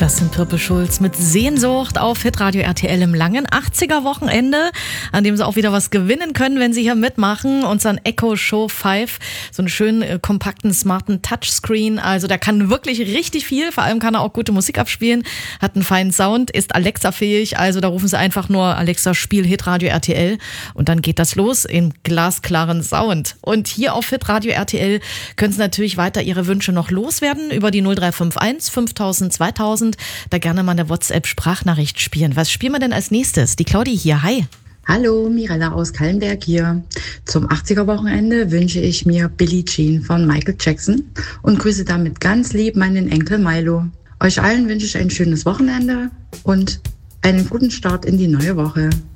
Das sind Purple Schulz mit Sehnsucht auf Hitradio RTL im langen 80er-Wochenende, an dem Sie auch wieder was gewinnen können, wenn Sie hier mitmachen. Unseren Echo Show 5, so einen schönen, kompakten, smarten Touchscreen. Also der kann wirklich richtig viel, vor allem kann er auch gute Musik abspielen, hat einen feinen Sound, ist Alexa-fähig. Also da rufen Sie einfach nur Alexa, Spiel Hitradio RTL und dann geht das los im glasklaren Sound. Und hier auf Hitradio RTL können Sie natürlich weiter Ihre Wünsche noch loswerden über die 0351 5000 2000. Da gerne mal eine WhatsApp-Sprachnachricht spielen. Was spielen wir denn als nächstes? Die Claudi hier, hi. Hallo, Mirella aus Kallenberg hier. Zum 80er-Wochenende wünsche ich mir Billie Jean von Michael Jackson und grüße damit ganz lieb meinen Enkel Milo. Euch allen wünsche ich ein schönes Wochenende und einen guten Start in die neue Woche.